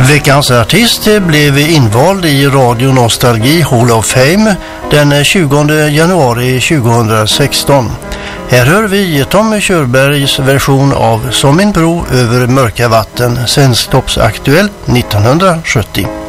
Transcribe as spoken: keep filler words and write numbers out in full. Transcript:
Veckans artist blev invald i Radio Nostalgi Hall of Fame den tjugonde januari tjugohundrasexton. Här hör vi Tommy Körbergs version av Som en bro över mörka vatten, Svensktoppsaktuell nittonhundrasjuttio.